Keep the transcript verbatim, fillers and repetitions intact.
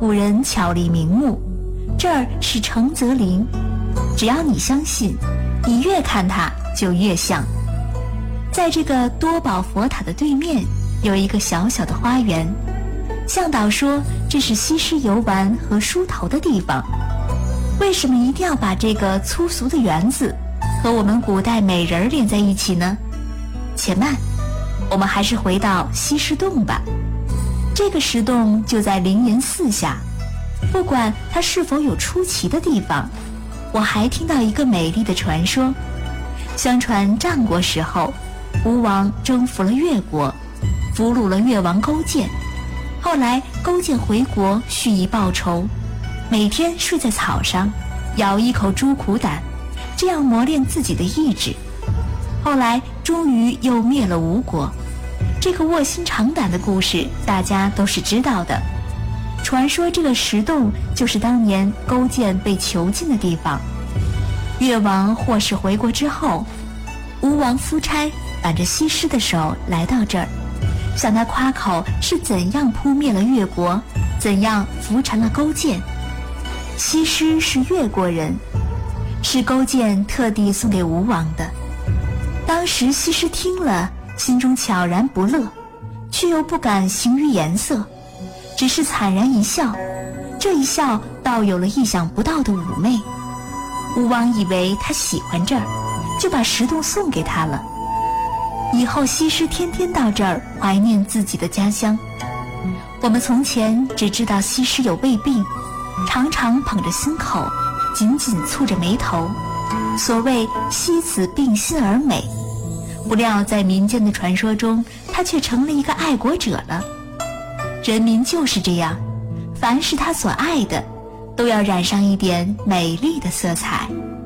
古人巧立名目，这儿是承泽陵，只要你相信，你越看它就越像。在这个多宝佛塔的对面有一个小小的花园，向导说这是西施游玩和梳头的地方。为什么一定要把这个粗俗的园子和我们古代美人连在一起呢？且慢，我们还是回到西施洞吧。这个石洞就在灵岩寺下，不管它是否有出奇的地方，我还听到一个美丽的传说。相传战国时候，吴王征服了越国，俘虏了越王勾践。后来勾践回国蓄意报仇，每天睡在草上，咬一口猪苦胆，这样磨练自己的意志。后来终于又灭了吴国。这个卧薪尝胆的故事大家都是知道的。传说这个石洞就是当年勾践被囚禁的地方。越王获释回国之后，吴王夫差挽着西施的手来到这儿，向他夸口是怎样扑灭了越国，怎样扶沉了勾践。西施是越国人，是勾践特地送给吴王的。当时西施听了，心中悄然不乐，却又不敢形于颜色，只是惨然一笑。这一笑倒有了意想不到的妩媚。吴王以为他喜欢这儿，就把石洞送给他了。以后西施天天到这儿怀念自己的家乡。我们从前只知道西施有胃病，常常捧着心口，紧紧蹙着眉头，所谓惜子病心而美。不料在民间的传说中，她却成了一个爱国者了。人民就是这样，凡是他所爱的，都要染上一点美丽的色彩。